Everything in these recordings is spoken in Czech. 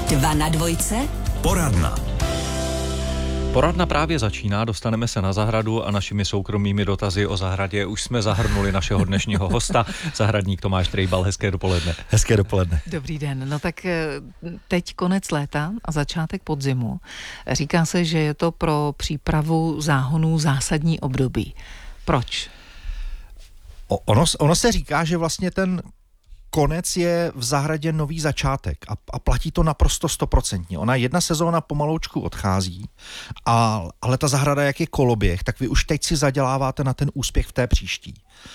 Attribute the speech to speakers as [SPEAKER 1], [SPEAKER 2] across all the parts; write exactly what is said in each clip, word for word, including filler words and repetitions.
[SPEAKER 1] Dva na dvojce.
[SPEAKER 2] Poradna.
[SPEAKER 3] Poradna právě začíná, dostaneme se na zahradu a našimi soukromými dotazy o zahradě už jsme zahrnuli našeho dnešního hosta, zahradník Tomáš Trejbal. Hezké dopoledne.
[SPEAKER 2] Hezké dopoledne.
[SPEAKER 4] Dobrý den. No tak teď konec léta a začátek podzimu. Říká se, že je to pro přípravu záhonů zásadní období. Proč?
[SPEAKER 2] O, ono, ono se říká, že vlastně ten konec je v zahradě nový začátek a, a platí to naprosto stoprocentně. Ona jedna sezóna pomaloučku odchází, a, ale ta zahrada, jak je koloběh, tak vy už teď si zaděláváte na ten úspěch v té příští.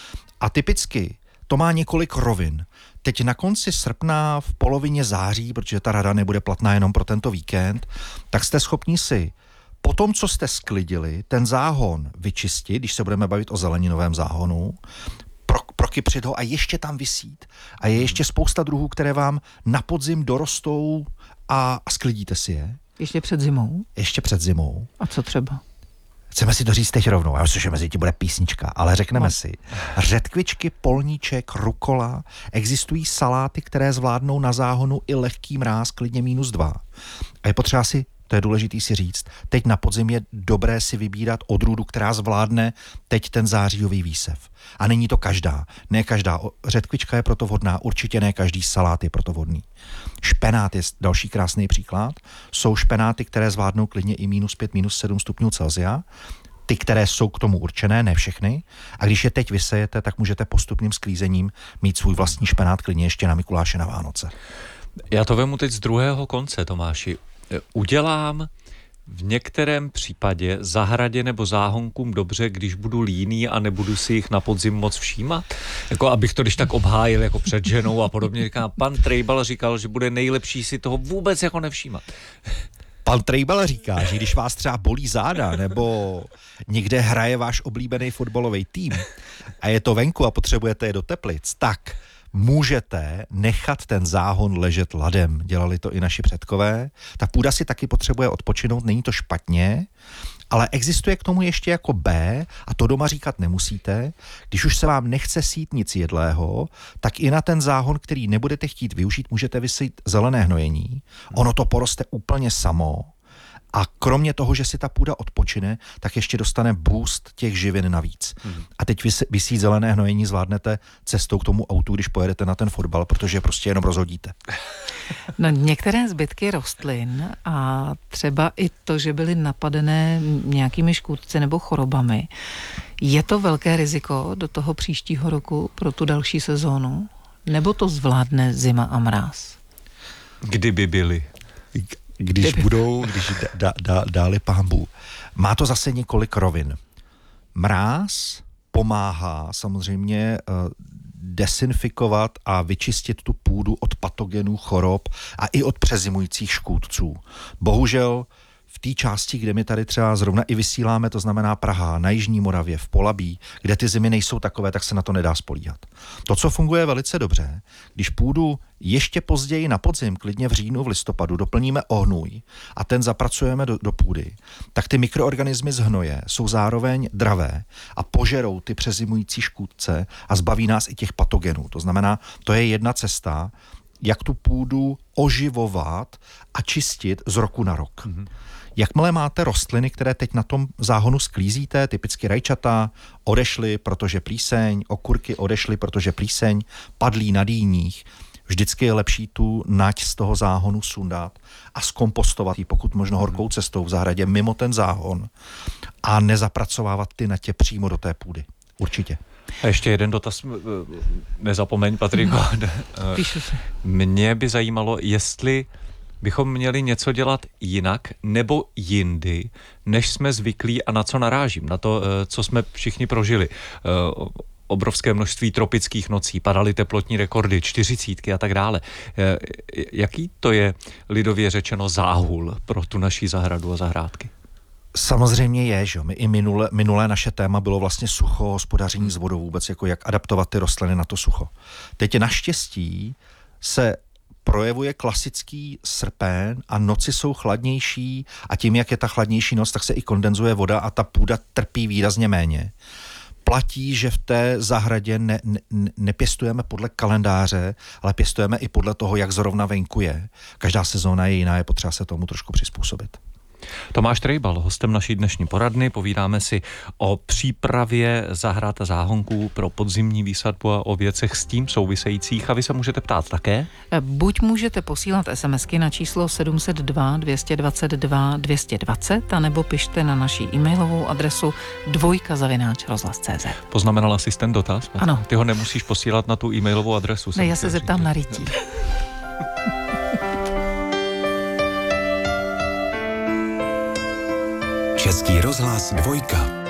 [SPEAKER 2] A typicky to má několik rovin. Teď na konci srpna, v polovině září, protože ta rada nebude platná jenom pro tento víkend, tak jste schopni si po tom, co jste sklidili, ten záhon vyčistit, když se budeme bavit o zeleninovém záhonu, pro, prokypřit ho a ještě tam visít. A je ještě spousta druhů, které vám na podzim dorostou a, a sklidíte si je.
[SPEAKER 4] Ještě před zimou?
[SPEAKER 2] Ještě před zimou.
[SPEAKER 4] A co třeba?
[SPEAKER 2] Chceme si to říct teď rovnou. Já myslím, že mezi tím bude písnička, ale řekneme no. si. Řetkvičky, polníček, rukola. Existují saláty, které zvládnou na záhonu i lehký mráz, klidně minus dva. A je potřeba si, to je důležitý si říct, teď na podzim je dobré si vybírat odrůdu, která zvládne teď ten zářijový výsev. A není to každá. Ne každá řetkvička je proto vhodná, určitě ne každý salát je proto vhodný. Špenát je další krásný příklad. Jsou špenáty, které zvládnou klidně i minus pět, minus sedm stupňů Celsia. Ty, které jsou k tomu určené, ne všechny. A když je teď vysejete, tak můžete postupným sklízením mít svůj vlastní špenát klidně ještě na Mikuláše na Vánoce.
[SPEAKER 3] Já to vemu teď z druhého konce, Tomáši. Udělám v některém případě zahradě nebo záhonkům dobře, když budu líný a nebudu si jich na podzim moc všímat? Jako abych to když tak obhájil jako před ženou a podobně. Říká, pan Trejbal říkal, že bude nejlepší si toho vůbec jako nevšímat.
[SPEAKER 2] Pan Trejbal říká, že když vás třeba bolí záda nebo někde hraje váš oblíbený fotbalový tým a je to venku a potřebujete je do teplic, tak můžete nechat ten záhon ležet ladem. Dělali to i naši předkové. Ta půda si taky potřebuje odpočinout, není to špatně, ale existuje k tomu ještě jako B, a to doma říkat nemusíte. Když už se vám nechce sít nic jedlého, tak i na ten záhon, který nebudete chtít využít, můžete vysít zelené hnojení. Ono to poroste úplně samo. A kromě toho, že si ta půda odpočine, tak ještě dostane boost těch živin navíc. Hmm. A teď vysít zelené hnojení zvládnete cestou k tomu autu, když pojedete na ten fotbal, protože prostě jenom rozhodíte.
[SPEAKER 4] No, některé zbytky rostlin a třeba i to, že byly napadené nějakými škůdci nebo chorobami, je to velké riziko do toho příštího roku pro tu další sezónu? Nebo to zvládne zima a mráz?
[SPEAKER 3] Kdyby byly.
[SPEAKER 2] Když Kdyby. budou, když dá, dá, dáli pámbu. Má to zase několik rovin. Mráz pomáhá samozřejmě uh, desinfikovat a vyčistit tu půdu od patogenů, chorob a i od přezimujících škůdců. Bohužel v té části, kde my tady třeba zrovna i vysíláme, to znamená Praha, na Jižní Moravě, v Polabí, kde ty zimy nejsou takové, tak se na to nedá spolíhat. To, co funguje velice dobře, když půdu ještě později na podzim, klidně v říjnu, v listopadu, doplníme ohnůj a ten zapracujeme do, do půdy, tak ty mikroorganismy z hnoje jsou zároveň dravé a požerou ty přezimující škůdce a zbaví nás i těch patogenů. To znamená, to je jedna cesta, jak tu půdu oživovat a čistit z roku na rok. Mm-hmm. Jakmile máte rostliny, které teď na tom záhonu sklízíte, typicky rajčata, odešly, protože plíseň, okurky odešly, protože plíseň, padlí na dýních, vždycky je lepší tu nať z toho záhonu sundat a zkompostovat ji pokud možno horkou cestou v zahradě mimo ten záhon a nezapracovávat ty natě přímo do té půdy. Určitě.
[SPEAKER 3] A ještě jeden dotaz, nezapomeň, Patriko. No,
[SPEAKER 4] píšu se.
[SPEAKER 3] Mě by zajímalo, jestli bychom měli něco dělat jinak nebo jindy, než jsme zvyklí a na co narážím, na to, co jsme všichni prožili. Obrovské množství tropických nocí, padaly teplotní rekordy, čtyřicítky a tak dále. Jaký to je lidově řečeno záhul pro tu naší zahradu a zahrádky?
[SPEAKER 2] Samozřejmě je, že my i minule, minulé naše téma bylo vlastně sucho, hospodaření s vodou vůbec, jako jak adaptovat ty rostliny na to sucho. Teď naštěstí se projevuje klasický srpen a noci jsou chladnější a tím, jak je ta chladnější noc, tak se i kondenzuje voda a ta půda trpí výrazně méně. platí, že v té zahradě ne, ne, nepěstujeme podle kalendáře, ale pěstujeme i podle toho, jak zrovna venku je. Každá sezóna je jiná, je potřeba se tomu trošku přizpůsobit.
[SPEAKER 3] Tomáš Trejbal, hostem naší dnešní poradny, povídáme si o přípravě zahrad a záhonků pro podzimní výsadbu a o věcech s tím souvisejících a vy se můžete ptát také?
[SPEAKER 4] Buď můžete posílat SMSky na číslo sedm set dva dvě dvacet dva dvě dvacet, anebo pište na naší e-mailovou adresu dvojka zavináč rozhlas tečka cé zet.
[SPEAKER 3] Poznamenal asistent dotaz?
[SPEAKER 4] Ano.
[SPEAKER 3] Ty ho nemusíš posílat na tu e-mailovou adresu.
[SPEAKER 4] Ne, já se zeptám říct. Na rytí.
[SPEAKER 1] Český rozhlas dvojka.